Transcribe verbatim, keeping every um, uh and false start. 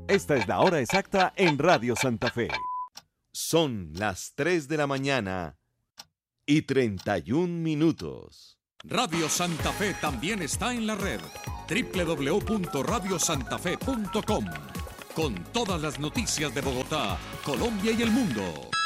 Esta es la hora exacta en Radio Santa Fe. Son las tres de la mañana y treinta y un minutos. Radio Santa Fe también está en la red doble u doble u doble u punto radio santa fe punto com con todas las noticias de Bogotá, Colombia y el mundo.